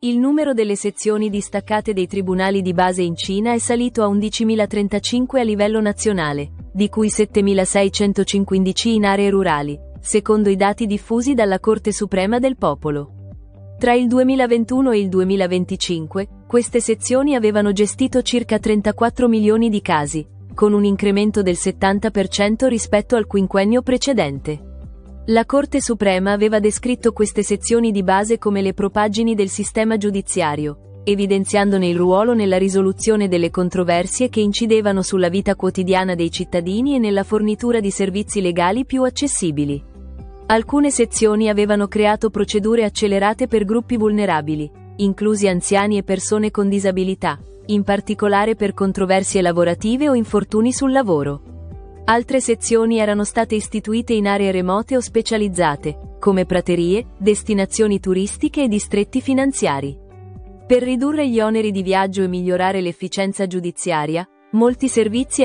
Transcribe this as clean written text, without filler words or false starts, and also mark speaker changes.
Speaker 1: Il numero delle sezioni distaccate dei tribunali di base in Cina è salito a 11.035 a livello nazionale, di cui 7.615 in aree rurali, secondo i dati diffusi dalla Corte Suprema del Popolo. Tra il 2021 e il 2025, queste sezioni avevano gestito circa 34 milioni di casi, con un incremento del 70% rispetto al quinquennio precedente. La Corte Suprema aveva descritto queste sezioni di base come le propaggini del sistema giudiziario, evidenziandone il ruolo nella risoluzione delle controversie che incidevano sulla vita quotidiana dei cittadini e nella fornitura di servizi legali più accessibili. Alcune sezioni avevano creato procedure accelerate per gruppi vulnerabili, inclusi anziani e persone con disabilità, in particolare per controversie lavorative o infortuni sul lavoro. Altre sezioni erano state istituite in aree remote o specializzate, come praterie, destinazioni turistiche e distretti finanziari. Per ridurre gli oneri di viaggio e migliorare l'efficienza giudiziaria, molti servizi